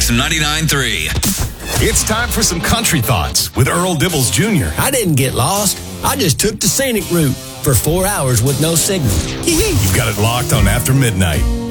Mix 99.3. It's time for some country thoughts with Earl Dibbles Jr. I didn't get lost. I just took the scenic route for 4 hours with no signal. You've got it locked on After Midnight.